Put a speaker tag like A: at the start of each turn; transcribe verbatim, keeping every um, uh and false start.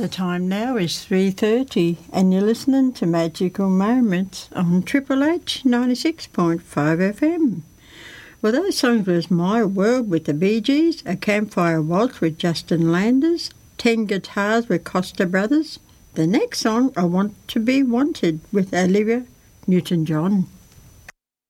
A: The time now is three thirty and you're listening to Magical Moments on Triple H ninety-six point five F M. Well, those songs was My World with the Bee Gees, A Campfire Waltz with Justin Landers, Ten Guitars with Costa Brothers. The next song, I Want to Be Wanted with Olivia Newton-John.